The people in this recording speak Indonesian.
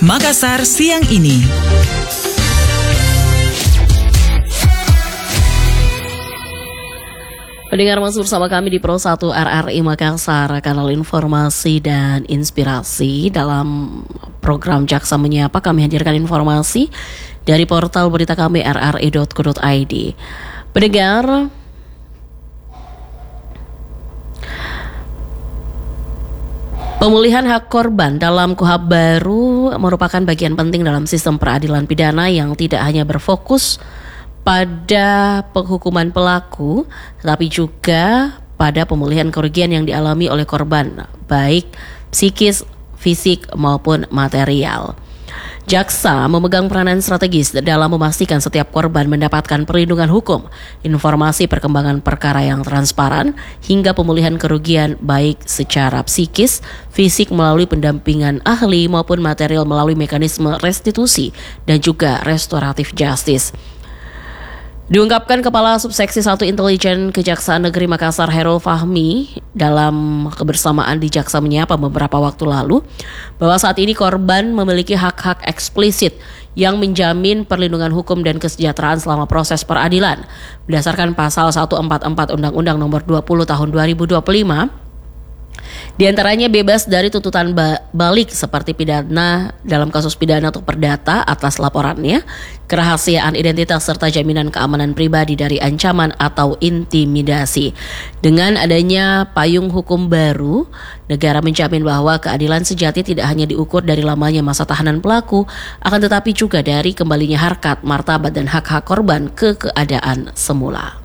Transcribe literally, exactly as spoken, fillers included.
Makassar siang ini. Pendengar masih bersama kami di Pro satu R R I Makassar, kanal informasi dan inspirasi. Dalam program Jaksa Menyapa kami hadirkan informasi dari portal berita kami r r i dot co dot i d. Pendengar, pemulihan hak korban dalam Kuhap baru merupakan bagian penting dalam sistem peradilan pidana yang tidak hanya berfokus pada penghukuman pelaku, tetapi juga pada pemulihan kerugian yang dialami oleh korban, baik psikis, fisik maupun material. Jaksa memegang peranan strategis dalam memastikan setiap korban mendapatkan perlindungan hukum, informasi perkembangan perkara yang transparan, hingga pemulihan kerugian baik secara psikis, fisik melalui pendampingan ahli maupun material melalui mekanisme restitusi dan juga restoratif justice. Diungkapkan Kepala Subseksi satu Intelijen Kejaksaan Negeri Makassar Herul Fahmi dalam kebersamaan di Jaksa Menyapa beberapa waktu lalu, bahwa saat ini korban memiliki hak-hak eksplisit yang menjamin perlindungan hukum dan kesejahteraan selama proses peradilan. Berdasarkan pasal seratus empat puluh empat Undang-Undang Nomor dua puluh Tahun dua ribu dua puluh lima, di antaranya bebas dari tuntutan balik seperti pidana dalam kasus pidana atau perdata atas laporannya, kerahasiaan identitas serta jaminan keamanan pribadi dari ancaman atau intimidasi. Dengan adanya payung hukum baru, negara menjamin bahwa keadilan sejati tidak hanya diukur dari lamanya masa tahanan pelaku, akan tetapi juga dari kembalinya harkat, martabat dan hak-hak korban ke keadaan semula.